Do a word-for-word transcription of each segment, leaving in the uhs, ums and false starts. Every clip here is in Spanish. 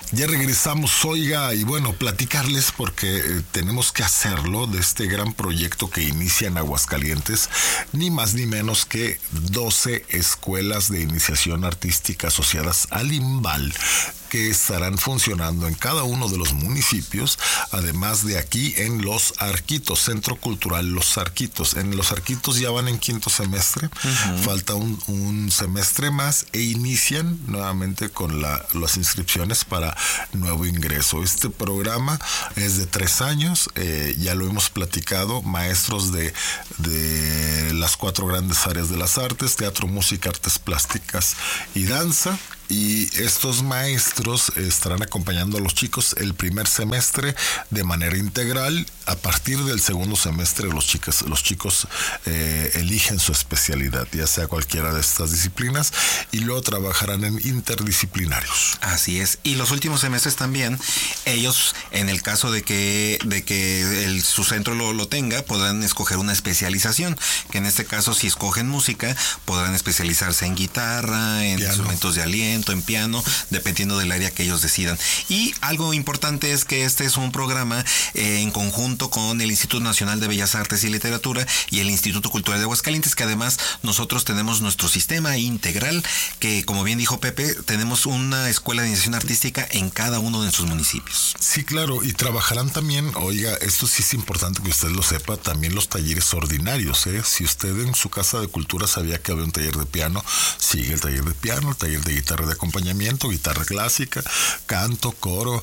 Ya regresamos, oiga, y bueno, platicarles porque eh, tenemos que hacerlo de este gran proyecto que inicia en Aguascalientes, ni más ni menos que doce escuelas de iniciación artística asociadas al IMBAL, que estarán funcionando en cada uno de los municipios, además de aquí en Los Arquitos, Centro Cultural Los Arquitos. En Los Arquitos ya van en quinto semestre, uh-huh. falta un, un semestre más e inician nuevamente con la, las inscripciones para nuevo ingreso. Este programa es de tres años, eh, ya lo hemos platicado, maestros de, de las cuatro grandes áreas de las artes: teatro, música, artes plásticas y danza. Y estos maestros estarán acompañando a los chicos el primer semestre de manera integral. A partir del segundo semestre los chicos, los chicos eh, eligen su especialidad, ya sea cualquiera de estas disciplinas, y luego trabajarán en interdisciplinarios. Así es. Y los últimos semestres también, ellos, en el caso de que, de que el, su centro lo, lo tenga, podrán escoger una especialización, que en este caso, si escogen música, podrán especializarse en guitarra, en piano, instrumentos de aliento, en piano, dependiendo del área que ellos decidan. Y algo importante es que este es un programa eh, en conjunto con el Instituto Nacional de Bellas Artes y Literatura y el Instituto Cultural de Aguascalientes, que además nosotros tenemos nuestro sistema integral, que como bien dijo Pepe, tenemos una escuela de iniciación artística en cada uno de nuestros municipios. Sí, claro, y trabajarán también, oiga, esto sí es importante que usted lo sepa, también los talleres ordinarios, ¿eh? Si usted en su casa de cultura sabía que había un taller de piano, sigue el taller de piano, el taller de guitarra de acompañamiento, guitarra clásica, canto, coro,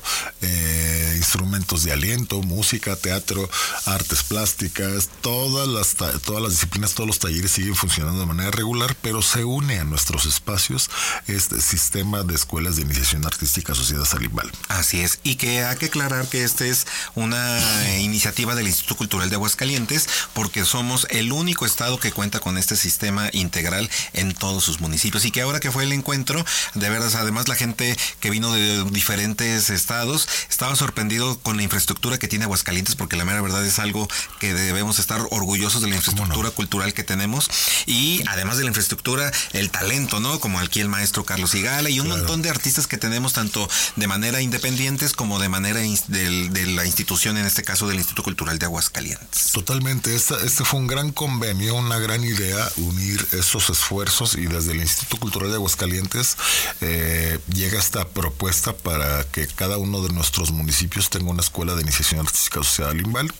eh, instrumentos de aliento, música, teatro, artes plásticas, todas las, todas las disciplinas, todos los talleres siguen funcionando de manera regular, pero se une a nuestros espacios este sistema de escuelas de iniciación artística asociadas al IMBAL. Así es, y que hay que aclarar que esta es una iniciativa del Instituto Cultural de Aguascalientes, porque somos el único estado que cuenta con este sistema integral en todos sus municipios, y que ahora que fue el encuentro, de verdad, además la gente que vino de diferentes estados estaba sorprendido con la infraestructura que tiene Aguascalientes, porque la mera verdad es algo que debemos estar orgullosos de la infraestructura no? cultural que tenemos, y además de la infraestructura, el talento, ¿no? Como aquí el maestro Carlos Igala y un claro. montón de artistas que tenemos, tanto de manera independientes como de manera de, de la institución, en este caso del Instituto Cultural de Aguascalientes. Totalmente, esta, este fue un gran convenio, una gran idea, unir esos esfuerzos, y desde el Instituto Cultural de Aguascalientes Eh, llega esta propuesta para que cada uno de nuestros municipios tenga una escuela de iniciación artística asociada al IMBAL.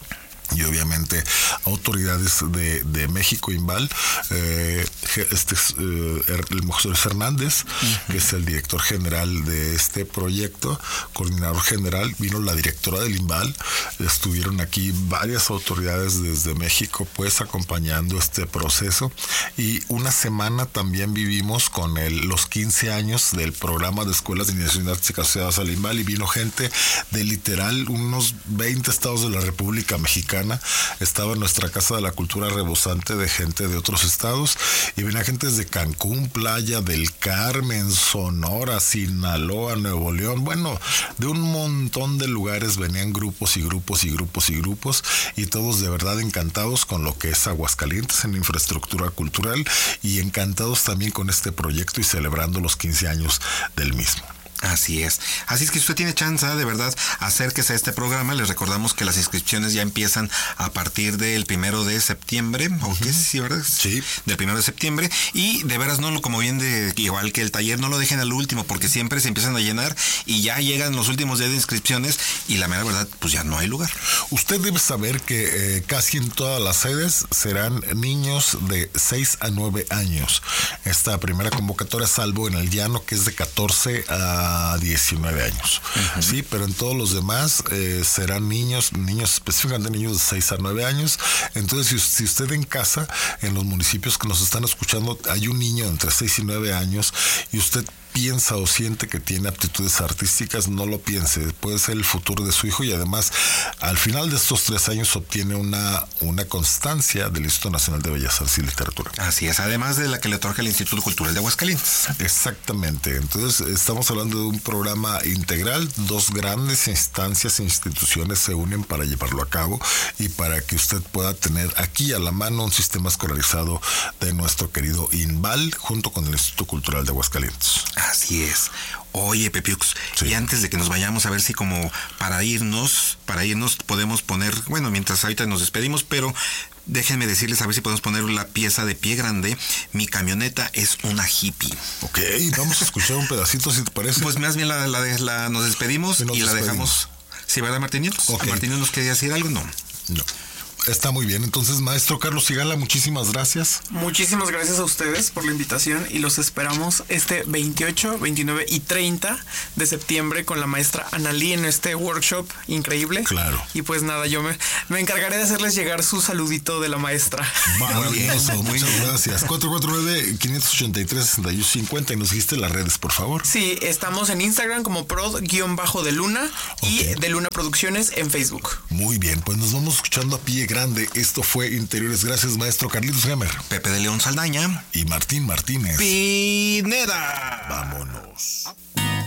Y obviamente autoridades de, de México, IMBAL, eh, este es eh, el José Luis Hernández, uh-huh. que es el director general de este proyecto, coordinador general, vino la directora del IMBAL, estuvieron aquí varias autoridades desde México, pues acompañando este proceso, y una semana también vivimos con el, los quince años del programa de escuelas de iniciación artística asociadas al IMBAL, y vino gente de literal unos veinte estados de la República Mexicana. Estaba en nuestra Casa de la Cultura rebosante de gente de otros estados, y venía gente desde Cancún, Playa del Carmen, Sonora, Sinaloa, Nuevo León, bueno, de un montón de lugares venían grupos y grupos y grupos y grupos, y todos de verdad encantados con lo que es Aguascalientes en infraestructura cultural, y encantados también con este proyecto y celebrando los quince años del mismo. Así es. Así es que si usted tiene chance, de verdad, acérquese a este programa. Les recordamos que las inscripciones ya empiezan a partir del primero de septiembre. ¿O uh-huh. qué? Sí, ¿verdad? Sí. Del primero de septiembre. Y de veras, no lo, como bien de, igual que el taller, no lo dejen al último, porque siempre se empiezan a llenar y ya llegan los últimos días de inscripciones y la mera verdad, pues ya no hay lugar. Usted debe saber que eh, casi en todas las sedes serán niños de seis a nueve años. Esta primera convocatoria, salvo en el Llano, que es de catorce a diecinueve años, uh-huh. sí, pero en todos los demás eh, serán niños, niños específicamente niños de seis a nueve años. Entonces, si, si usted en casa, en los municipios que nos están escuchando, hay un niño entre seis y nueve años y usted piensa o siente que tiene aptitudes artísticas, no lo piense, puede ser el futuro de su hijo, y además al final de estos tres años obtiene una, una constancia del Instituto Nacional de Bellas Artes y Literatura. Así es, además de la que le otorga el Instituto Cultural de Aguascalientes. Exactamente, entonces estamos hablando de un programa integral, dos grandes instancias e instituciones se unen para llevarlo a cabo y para que usted pueda tener aquí a la mano un sistema escolarizado de nuestro querido IMBAL junto con el Instituto Cultural de Aguascalientes. Así es. Oye, Pepiux, sí. Y antes de que nos vayamos, a ver si como para irnos, para irnos podemos poner, bueno, mientras ahorita nos despedimos, pero déjenme decirles a ver si podemos poner la pieza de Pie Grande. Mi camioneta es una hippie. Ok, vamos a escuchar un pedacito, si te parece. Pues más bien la, la, la, la nos despedimos nos y la despedimos. dejamos. ¿Sí, verdad, Martinitos? Okay. ¿Martinitos nos quería decir algo? No. No. Está muy bien. Entonces, maestro Carlos Sigala, muchísimas gracias. Muchísimas gracias a ustedes por la invitación y los esperamos este veintiocho, veintinueve y treinta de septiembre con la maestra Analí en este workshop increíble. Claro. Y pues nada, yo me, me encargaré de hacerles llegar su saludito de la maestra. Maravilloso, Muy muchas bien. gracias. cuatro cuatro nueve, cinco ocho tres, seis uno cinco cero y nos dijiste las redes, por favor. Sí, estamos en Instagram como prod-de Luna y Ok. de Luna Producciones en Facebook. Muy bien, pues nos vamos escuchando a Pie Grande. Esto fue Interiores. Gracias, maestro Carlitos Gemer. Pepe de León Saldaña. Y Martín Martínez. Pineda. Vámonos.